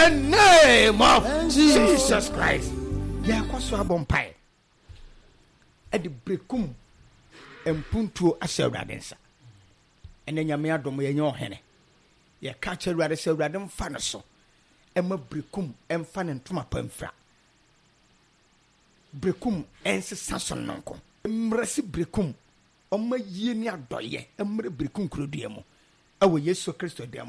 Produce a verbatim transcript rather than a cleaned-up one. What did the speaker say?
the name of Jesus Christ. Ya kwaso abompai. E de brekum empuntuo ahyɛ Awurade nsa. Ene nyame adom ye nye ohene. Ye ka kyerɛ Awurade sɛ Awurade mfa ne so. Ema brekum emfa ne ntoma pamfra. Brekum ensesa so nonko. Mresi brekum Oma yie ni adoye emre brekum krodua mu. Awo Yesu Kristo dem